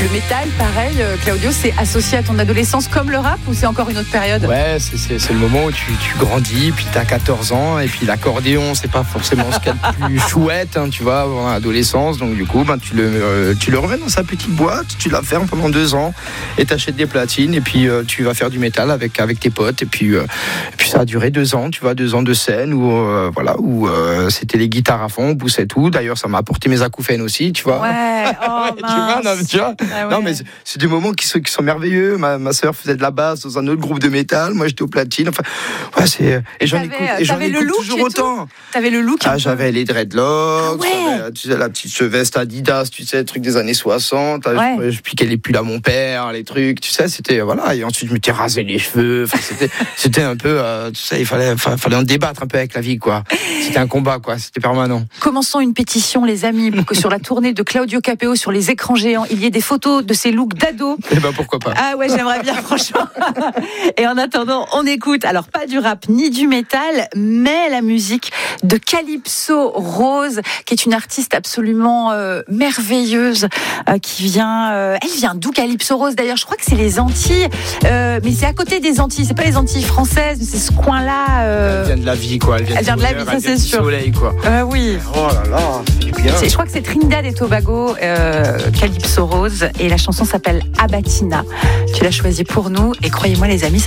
Le métal, pareil, Claudio, c'est associé à ton adolescence comme le rap ou c'est encore une autre période ? Ouais, c'est le moment où tu grandis, puis t'as 14 ans, et puis l'accordéon, c'est pas forcément ce qu'il y a de plus chouette, hein, tu vois, avant l'adolescence. Donc du coup, tu le remets dans sa petite boîte, tu la fermes pendant 2 ans, et t'achètes des platines, et puis tu vas faire du métal avec tes potes, et puis ça a duré 2 ans, tu vois, 2 ans de scène où c'était les guitares à fond, on poussait tout. D'ailleurs, ça m'a apporté mes acouphènes aussi, tu vois. Ouais, tu vois. Ah ouais. Non, mais c'est des moments qui sont merveilleux. Ma sœur faisait de la basse dans un autre groupe de métal, moi j'étais aux platines. Enfin, ouais, j'en écoute toujours autant. T'avais le look. J'avais les dreadlocks, ouais. tu sais, la petite veste Adidas, tu sais, le truc des années 60. Ouais. Je piquais les pulls à mon père, les trucs, tu sais, c'était voilà. Et ensuite je m'étais rasé les cheveux. Enfin, c'était un peu, tu sais, il fallait en débattre un peu avec la vie, quoi. C'était un combat, quoi. C'était permanent. Commençons une pétition, les amis, pour que sur la tournée de Claudio Capéo sur les écrans géants, il y ait des photos de ses looks d'ado. Eh ben pourquoi pas. Ah ouais, j'aimerais bien, franchement. Et en attendant, on écoute, alors pas du rap ni du métal, mais la musique de Calypso Rose, qui est une artiste absolument merveilleuse, qui vient... elle vient d'où, Calypso Rose ? D'ailleurs, je crois que c'est les Antilles, mais c'est à côté des Antilles, c'est pas les Antilles françaises, mais c'est ce coin-là... Elle vient de la vie, quoi. Elle vient de la vie, ça c'est sûr. Du soleil, quoi. Oui. Oh là là, c'est bien. Je crois que c'est Trinidad et Tobago, Calypso Rose, et la chanson s'appelle Abatina. Tu l'as choisie pour nous, et croyez-moi les amis, ça